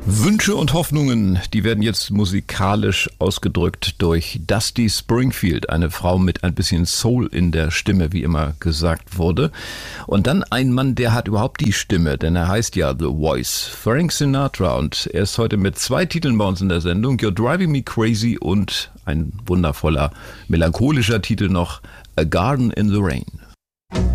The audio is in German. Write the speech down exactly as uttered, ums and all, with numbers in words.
Wünsche und Hoffnungen, die werden jetzt musikalisch ausgedrückt durch Dusty Springfield, eine Frau mit ein bisschen Soul in der Stimme, wie immer gesagt wurde. Und dann ein Mann, der hat überhaupt die Stimme, denn er heißt ja The Voice, Frank Sinatra, und er ist heute mit zwei Titeln bei uns in der Sendung, You're Driving Me Crazy und ein wundervoller, melancholischer Titel noch, A Garden in the Rain.